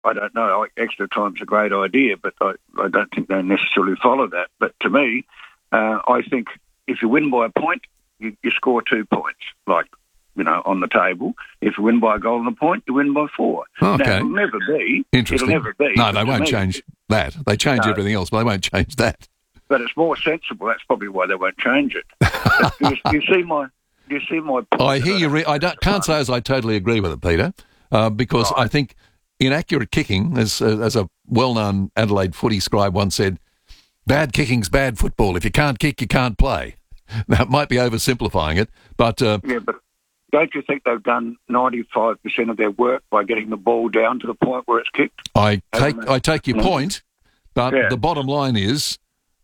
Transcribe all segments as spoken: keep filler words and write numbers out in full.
I don't know. Like, extra time's a great idea, but I, I don't think they necessarily follow that. But to me, uh, I think if you win by a point, you, you score two points, like, you know, on the table. If you win by a goal and a point, you win by four. Okay. Now, it'll never be. Interesting. It'll never be. No, they won't me, change that. They change no. everything else, but they won't change that. But it's more sensible. That's probably why they won't change it. you, you see my... You see my point? I hear you. Re- I don't, can't say as I totally agree with it, Peter, uh, because right. I think inaccurate kicking, as uh, as a well-known Adelaide footy scribe once said, bad kicking's bad football. If you can't kick, you can't play. That might be oversimplifying it, but... Uh, yeah, but don't you think they've done ninety-five percent of their work by getting the ball down to the point where it's kicked? I take I take your point, but yeah. the bottom line is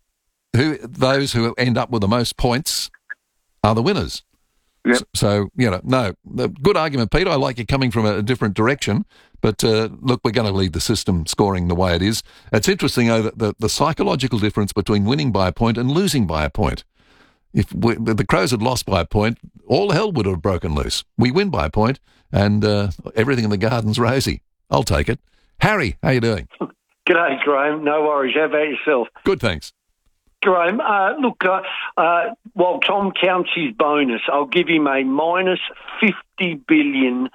who those who end up with the most points are the winners. Yep. So, you know, no, good argument, Peter. I like you coming from a different direction. But, uh, look, we're going to leave the system scoring the way it is. It's interesting, though, that the, the psychological difference between winning by a point and losing by a point. If we, the Crows had lost by a point, all hell would have broken loose. We win by a point, and uh, everything in the garden's rosy. I'll take it. Harry, how you doing? G'day, Graham. No worries. How about yourself? Good, thanks. Graham, uh, look, uh, uh, while Tom counts his bonus, I'll give him a minus fifty billion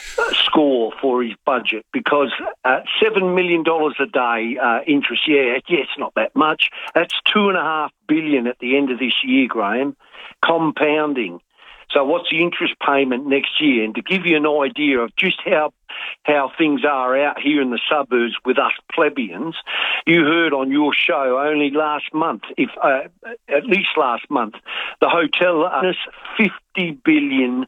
score for his budget because uh, seven million dollars a day uh, interest, yeah, yeah, it's not that much. That's two and a half billion at the end of this year, Graham, compounding. So what's the interest payment next year? And to give you an idea of just how how things are out here in the suburbs with us plebeians, you heard on your show only last month, if uh, at least last month, the hotel earned fifty billion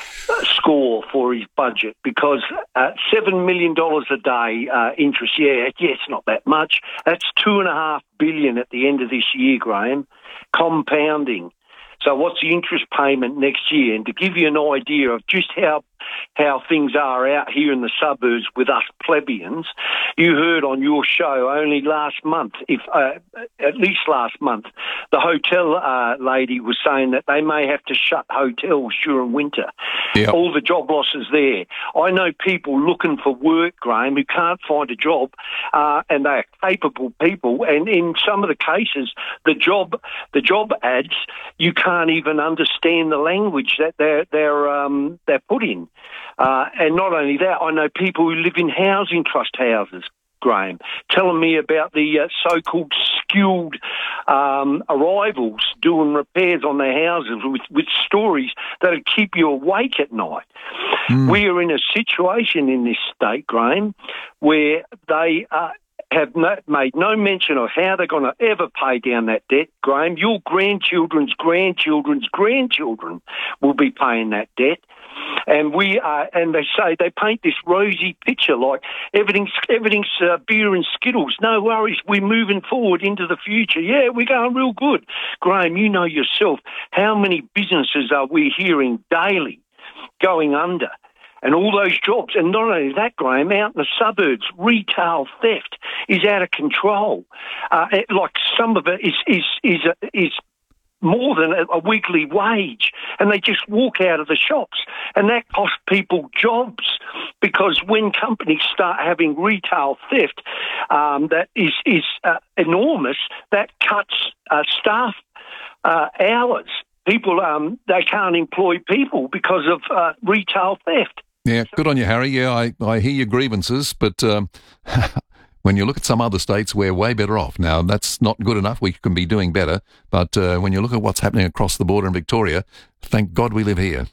score for his budget because uh, seven million dollars a day uh, interest, yeah, yeah, it's not that much. That's two and a half billion at the end of this year, Graham, compounding. So what's the interest payment next year? And to give you an idea of just how how things are out here in the suburbs with us plebeians, you heard on your show only last month, if uh, at least last month, the hotel uh, lady was saying that they may have to shut hotels during winter. Yep. All the job losses there. I know people looking for work, Graham, who can't find a job, uh, and they are capable people. And in some of the cases, the job the job ads, you can't even understand the language that they're they're um, they're put in. Uh, and not only that, I know people who live in housing trust houses, Graham, telling me about the uh, so-called skilled um, arrivals doing repairs on their houses with, with stories that'll keep you awake at night. Mm. We are in a situation in this state, Graham, where they uh, have no, made no mention of how they're going to ever pay down that debt, Graham. Your grandchildren's grandchildren's grandchildren will be paying that debt. And we are, and they say they paint this rosy picture like everything's everything's uh, beer and Skittles. No worries, we're moving forward into the future. Yeah, we're going real good, Graham. You know yourself how many businesses are we hearing daily going under, and all those jobs. And not only that, Graham, out in the suburbs, retail theft is out of control. Uh, it, like some of it is is is uh, is. more than a weekly wage, and they just walk out of the shops, and that costs people jobs because when companies start having retail theft um, that is, is uh, enormous, that cuts uh, staff uh, hours. People, um, they can't employ people because of uh, retail theft. Yeah, good on you, Harry. Yeah, I, I hear your grievances, but um, when you look at some other states, we're way better off. Now, that's not good enough. We can be doing better. But uh, when you look at what's happening across the border in Victoria, thank God we live here.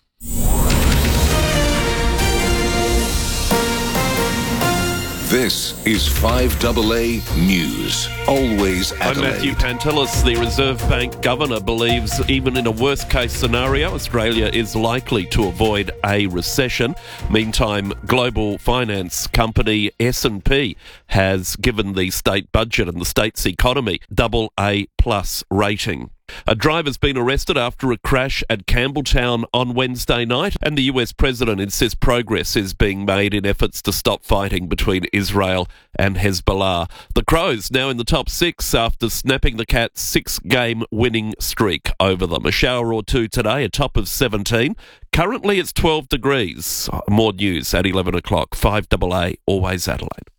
This is five A A News. Always Adelaide. I'm Matthew Pantelis. The Reserve Bank Governor believes even in a worst-case scenario, Australia is likely to avoid a recession. Meantime, global finance company S and P has given the state budget and the state's economy double A plus rating. A driver's been arrested after a crash at Campbelltown on Wednesday night, and the U S president insists progress is being made in efforts to stop fighting between Israel and Hezbollah. The Crows now in the top six after snapping the Cats' six-game winning streak over them. A shower or two today, a top of seventeen. Currently it's twelve degrees. More news at eleven o'clock. five A A, always Adelaide.